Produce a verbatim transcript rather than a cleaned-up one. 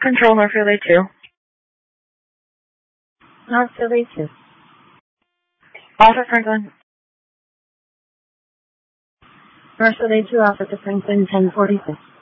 Control North Relay two. North Relay two. Alpha Franklin. North Relay two, Alpha to Franklin ten forty-six.